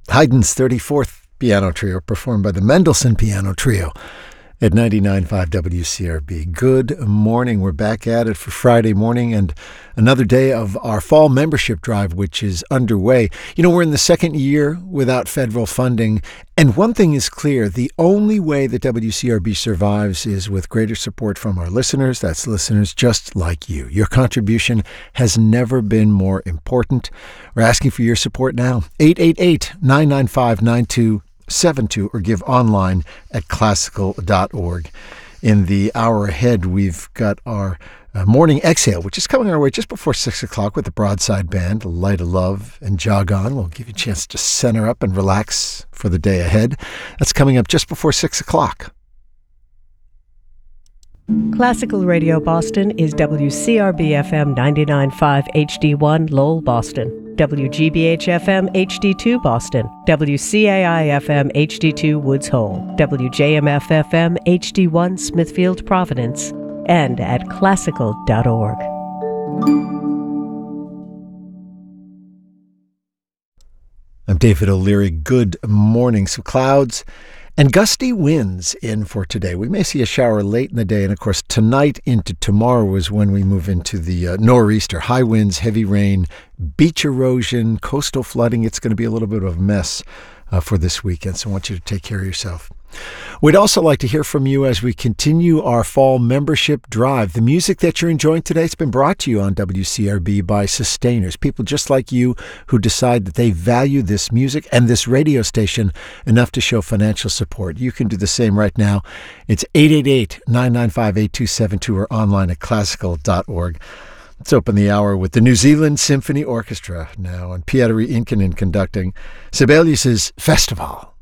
Haydn's 34th Piano Trio, performed by the Mendelssohn Piano Trio at 99.5 WCRB. Good morning. We're back at it for Friday morning and another day of our fall membership drive, which is underway. You know, we're in the second year without federal funding, and one thing is clear. The only way that WCRB survives is with greater support from our listeners. That's listeners just like you. Your contribution has never been more important. We're asking for your support now. 888-995-9272 or give online at classical.org. In the hour ahead, we've got our morning exhale, which is coming our way just before 6 o'clock with the Broadside Band, Light of Love, and Jog On. We'll give you a chance to center up and relax for the day ahead. That's coming up just before 6 o'clock. Classical Radio Boston is WCRB-FM 99.5 HD1 Lowell, Boston, WGBH-FM HD2 Boston, WCAI-FM HD2 Woods Hole, WJMF-FM HD1 Smithfield, Providence, and at classical.org. I'm David O'Leary. Good morning. Some clouds and gusty winds in for today. We may see a shower late in the day, and of course tonight into tomorrow is when we move into the nor'easter. High winds, heavy rain, beach erosion, coastal flooding. It's going to be a little bit of a mess for this weekend, so I want you to take care of yourself. We'd also like to hear from you as we continue our fall membership drive. The music that you're enjoying today has been brought to you on WCRB by sustainers, people just like you who decide that they value this music and this radio station enough to show financial support. You can do the same right now. It's 888-995-8272 or online at classical.org. Let's open the hour with the New Zealand Symphony Orchestra now, and Pietari Inkinen conducting Sibelius's Festival.